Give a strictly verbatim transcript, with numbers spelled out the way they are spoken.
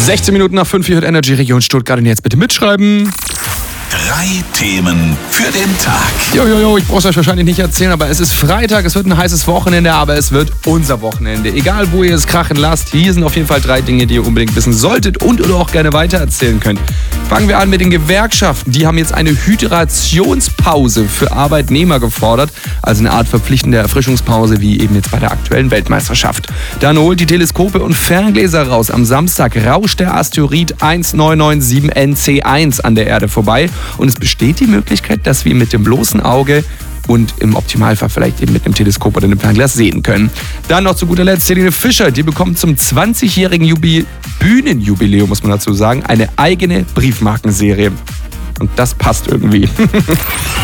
sechzehn Minuten nach fünf, hier hört Energy Region Stuttgart und jetzt bitte mitschreiben. Drei Themen für den Tag. Jojojo, jo, jo, ich brauche es euch wahrscheinlich nicht erzählen, aber es ist Freitag, es wird ein heißes Wochenende, aber es wird unser Wochenende. Egal, wo ihr es krachen lasst, hier sind auf jeden Fall drei Dinge, die ihr unbedingt wissen solltet und oder auch gerne weitererzählen könnt. Fangen wir an mit den Gewerkschaften. Die haben jetzt eine Hydrationspause für Arbeitnehmer gefordert, also eine Art verpflichtende Erfrischungspause, wie eben jetzt bei der aktuellen Weltmeisterschaft. Dann holt die Teleskope und Ferngläser raus. Am Samstag rauscht der Asteroid eins neun neun sieben N C eins an der Erde vorbei. Und es besteht die Möglichkeit, dass wir mit dem bloßen Auge und im Optimalfall vielleicht eben mit einem Teleskop oder einem Fernglas sehen können. Dann noch zu guter Letzt Helene Fischer, die bekommt zum zwanzigjährigen Jubil- Bühnenjubiläum, muss man dazu sagen, eine eigene Briefmarkenserie. Und das passt irgendwie.